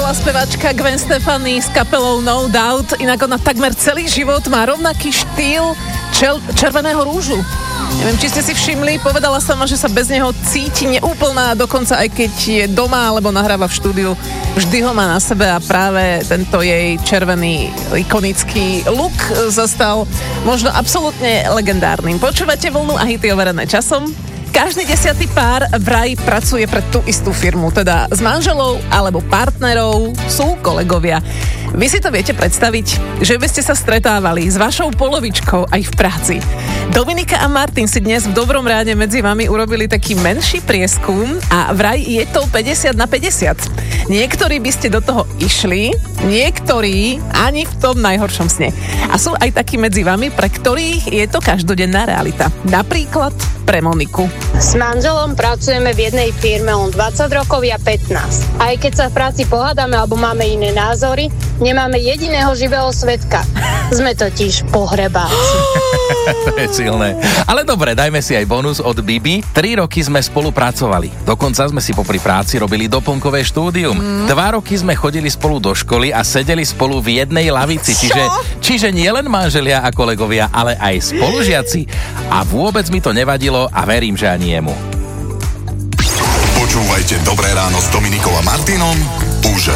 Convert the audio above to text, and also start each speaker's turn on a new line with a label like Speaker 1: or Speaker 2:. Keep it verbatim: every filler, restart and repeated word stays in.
Speaker 1: bola spevačka Gwen Stefani s kapelou No Doubt, inak ona takmer celý život má rovnaký štýl čel- červeného rúžu. Neviem, či ste si všimli, povedala sama, že sa bez neho cíti neúplná, dokonca aj keď je doma alebo nahráva v štúdiu, vždy ho má na sebe a práve tento jej červený ikonický look zastal možno absolútne legendárnym. Počúvate Vlnu a hity overené časom. Každý desiatý pár vraj pracuje pre tú istú firmu, teda s manželou alebo partnerov sú kolegovia. Vy si to viete predstaviť, že by ste sa stretávali s vašou polovičkou aj v práci. Dominika a Martin si dnes v Dobrom ráne medzi vami urobili taký menší prieskum a vraj je to päťdesiat na päťdesiat. Niektorí by ste do toho išli, niektorí ani v tom najhoršom sne. A sú aj takí medzi vami, pre ktorých je to každodenná realita. Napríklad pre Moniku.
Speaker 2: S manželom pracujeme v jednej firme, on dvadsať rokov, ja pätnásť. Aj keď sa v práci pohádame alebo máme iné názory, nemáme jediného živého svedka. Sme totiž pohrebáci.
Speaker 3: To je silné. Ale dobre, dajme si aj bonus od Bibi. Tri roky sme spolupracovali. Dokonca sme si popri práci robili doplnkové štúdium. Mm. Dva roky sme chodili spolu do školy a sedeli spolu v jednej lavici. Čiže, čiže nie len manželia a kolegovia, ale aj spolužiaci. A vôbec mi to nevadilo a verím, že ani jemu.
Speaker 4: Počúvajte Dobré ráno s Dominikou a Martinom už